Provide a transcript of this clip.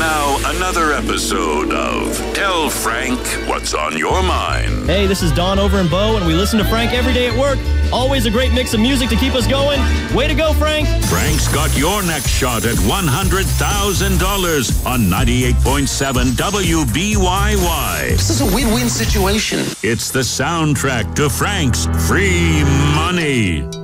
now another episode of Tell Frank What's on Your Mind. Hey, this is Don over in Bow, and we listen to Frank every day at work. Always a great mix of music to keep us going. Way to go, Frank. Frank's got your next shot at $100,000 on 98.7 WBYY. This is a win-win situation. It's the soundtrack to Frank's Free Money.